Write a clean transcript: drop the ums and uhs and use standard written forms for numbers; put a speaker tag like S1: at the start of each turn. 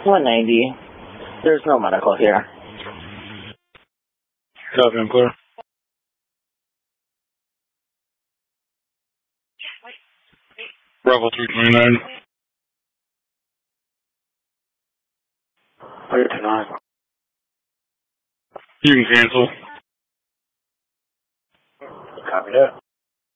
S1: 190. There's no medical here.
S2: Copy, I'm clear. Bravo 329.
S1: Clear to 9.
S2: You can cancel.
S1: Copy that.